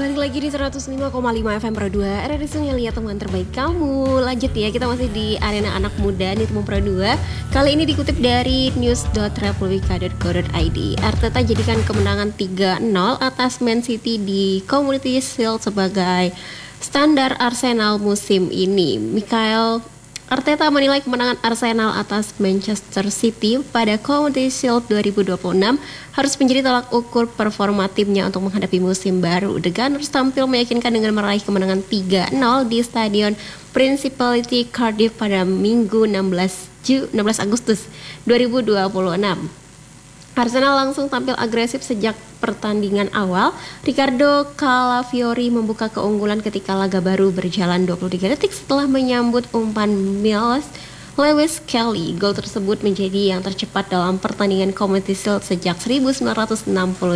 Balik lagi di 105,5 FM Pro 2 RRI Sungai teman terbaik kamu. Lanjut ya, kita masih di arena anak muda nih teman Pro 2. Kali ini dikutip dari news.republika.co.id. Arteta jadikan kemenangan 3-0 atas Man City di Community Shield sebagai standar Arsenal musim ini. Michael Arteta menilai kemenangan Arsenal atas Manchester City pada Community Shield 2026 harus menjadi tolak ukur performa timnya untuk menghadapi musim baru. The Gunners tampil meyakinkan dengan meraih kemenangan 3-0 di Stadion Principality Cardiff pada Minggu 16 Agustus 2026. Arsenal langsung tampil agresif sejak pertandingan awal. Ricardo Calafiori membuka keunggulan ketika laga baru berjalan 23 detik setelah menyambut umpan Lewis Kelly. Gol tersebut menjadi yang tercepat dalam pertandingan Community Shield sejak 1968.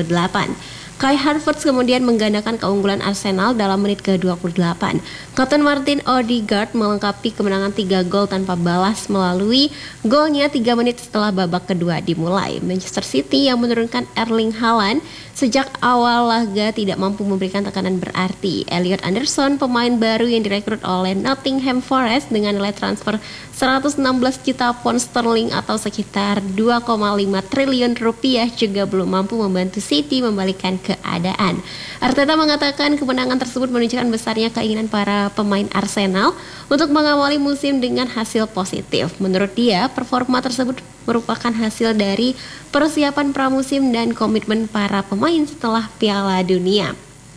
Kai Havertz kemudian menggandakan keunggulan Arsenal dalam menit ke-28. Kapten Martin Odegaard melengkapi kemenangan 3 gol tanpa balas melalui golnya 3 menit setelah babak kedua dimulai. Manchester City yang menurunkan Erling Haaland sejak awal laga tidak mampu memberikan tekanan berarti. Elliot Anderson, pemain baru yang direkrut oleh Nottingham Forest dengan nilai transfer 116 juta pound sterling atau sekitar 2,5 triliun rupiah juga belum mampu membantu City membalikkan keadaan. Arteta mengatakan kemenangan tersebut menunjukkan besarnya keinginan para pemain Arsenal untuk mengawali musim dengan hasil positif. Menurut dia, performa tersebut merupakan hasil dari persiapan pramusim dan komitmen para pemain setelah Piala Dunia.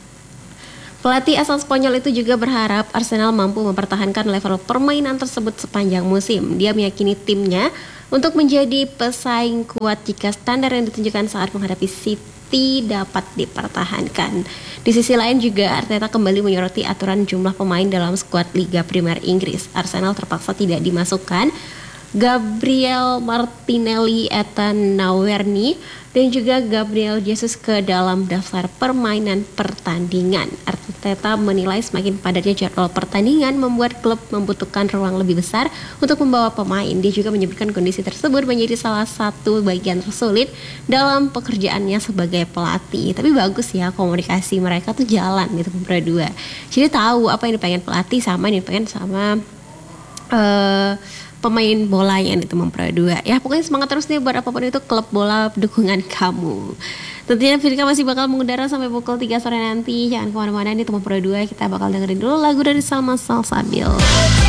Pelatih asal Spanyol itu juga berharap Arsenal mampu mempertahankan level permainan tersebut sepanjang musim. Dia meyakini timnya untuk menjadi pesaing kuat jika standar yang ditunjukkan saat menghadapi City dapat dipertahankan. Di sisi lain juga Arteta kembali menyoroti aturan jumlah pemain dalam skuad Liga Primer Inggris. Arsenal terpaksa tidak dimasukkan Gabriel Martinelli, Ethan Nwanery dan juga Gabriel Jesus ke dalam daftar permainan pertandingan. Arteta menilai semakin padatnya jadwal pertandingan membuat klub membutuhkan ruang lebih besar untuk membawa pemain. Dia juga menyebutkan kondisi tersebut menjadi salah satu bagian tersulit dalam pekerjaannya sebagai pelatih. Tapi bagus ya, komunikasi mereka tuh jalan gitu berdua. Jadi tahu apa yang dipengen pelatih sama yang dipengen sama pemain bola yang itu memperdua. Ya pokoknya semangat terus nih buat apapun itu klub bola dukungan kamu. Tentunya Firka masih bakal mengudara sampai pukul 3 sore nanti. Jangan kemana-mana nih teman Pro 2. Kita bakal dengerin dulu lagu dari Salma Salsabil.